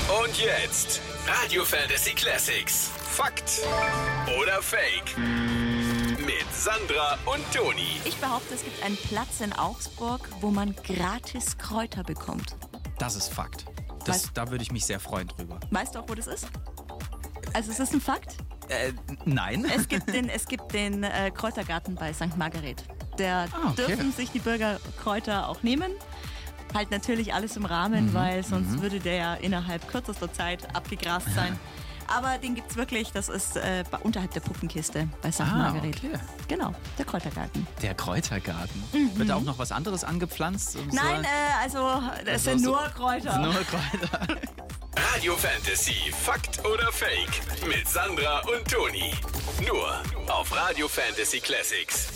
Und jetzt Radio Fantasy Classics. Fakt oder Fake? Mit Sandra und Toni. Ich behaupte, es gibt einen Platz in Augsburg, wo man gratis Kräuter bekommt. Das ist Fakt. Da würde ich mich sehr freuen drüber. Weißt du auch, wo das ist? Also es ist ein Fakt. Nein. Es gibt den Kräutergarten bei St. Margaret. Dürfen sich die Bürger Kräuter auch nehmen. Halt natürlich alles im Rahmen, weil sonst würde der ja innerhalb kürzester Zeit abgegrast sein. Aber den gibt's wirklich, das ist unterhalb der Puppenkiste bei St. Margaret. Okay. Genau, der Kräutergarten. Der Kräutergarten. Wird da auch noch was anderes angepflanzt? Nein, es sind nur Kräuter. Nur Kräuter. Radio Fantasy. Fakt oder Fake? Mit Sandra und Toni. Nur auf Radio Fantasy Classics.